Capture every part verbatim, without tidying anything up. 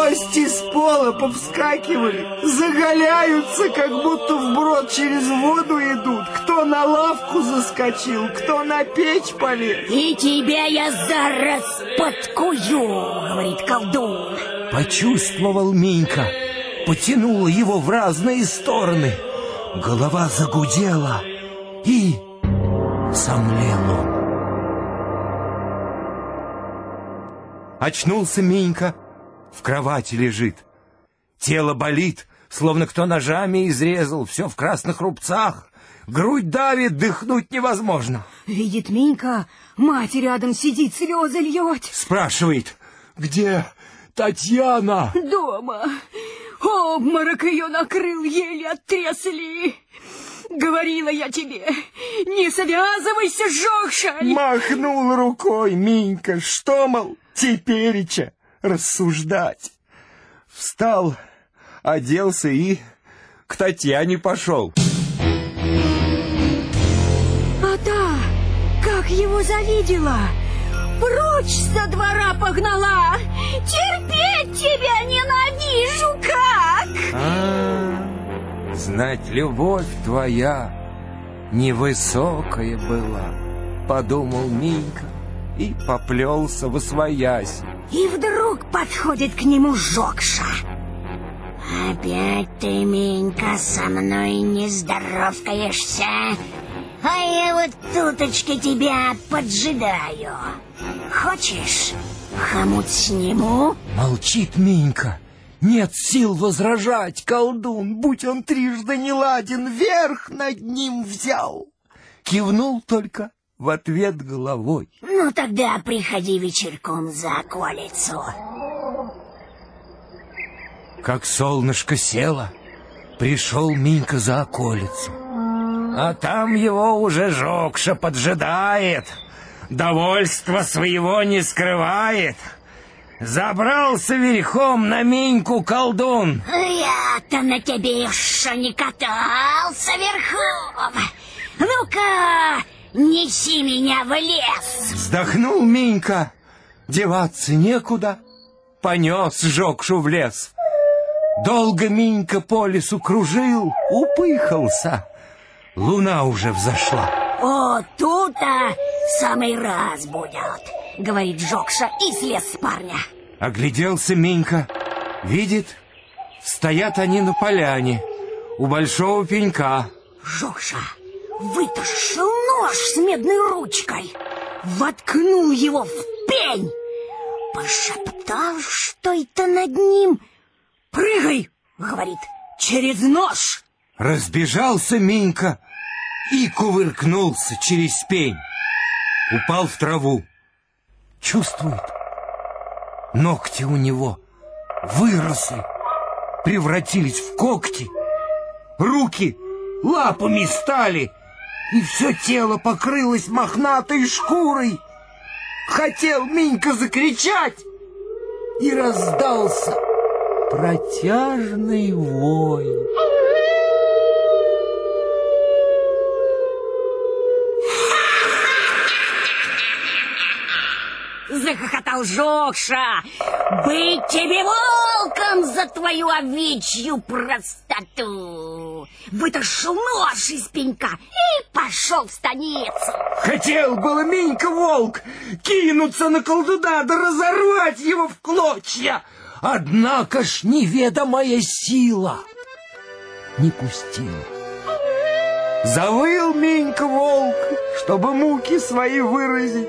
Кости с пола повскакивали, заголяются, как будто вброд через воду идут. Кто на лавку заскочил, кто на печь полез. И тебя я зараз подкую, говорит колдун. Почувствовал Минька, потянуло его в разные стороны. Голова загудела, и сомлел он. Очнулся Минька, в кровати лежит. Тело болит, словно кто ножами изрезал, все в красных рубцах. Грудь давит, дыхнуть невозможно. Видит Минька, мать рядом сидит, слезы льет. Спрашивает, где Татьяна? Дома. Обморок ее накрыл, еле оттрясли. Говорила я тебе, не связывайся с Жокшей. Махнул рукой Минька, что, мол, тепереча рассуждать. Встал, оделся и к Татьяне пошел. А та, как его завидела, прочь со двора погнала. Терпеть тебя ненавижу как. А, знать, любовь твоя невысокая была, подумал Минька и поплелся восвоясь. И вдруг подходит к нему Жокша. Опять ты, Минька, со мной не здоровкаешься, а я вот туточки тебя поджидаю. Хочешь, хомут сниму? Молчит Минька. Нет сил возражать, колдун, будь он трижды неладен, верх над ним взял. Кивнул только в ответ головой. Ну тогда приходи вечерком за околицу. Как солнышко село, пришел Минька за околицу. А там его уже Жокша поджидает, довольства своего не скрывает. Забрался верхом на Миньку колдун. Я-то на тебе еще не катался верхом. Ну-ка, неси меня в лес. Вздохнул Минька, деваться некуда, понес Жокшу в лес. Долго Минька по лесу кружил, упыхался. Луна уже взошла. О, тут-то самый раз будет, говорит Жокша и слез с парня. Огляделся Минька, видит, стоят они на поляне у большого пенька. Жокша вытащил нож с медной ручкой, воткнул его в пень, пошептал что-то над ним. «Прыгай!» — говорит, «через нож!» Разбежался Минька и кувыркнулся через пень. Упал в траву. Чувствует, ногти у него выросли, превратились в когти. Руки лапами стали, и все тело покрылось мохнатой шкурой. Хотел Минька закричать, и раздался протяжный вой. Захохотал Жокша. Быть тебе волком за твою овечью простоту. Вытащил нож из пенька и пошел в станицу. Хотел было Минька волк кинуться на колдуна да разорвать его в клочья. Однако ж неведомая сила не пустила. Завыл Минька волк, чтобы муки свои выразить.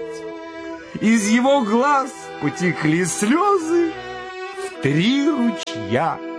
Из его глаз потекли слезы в три ручья.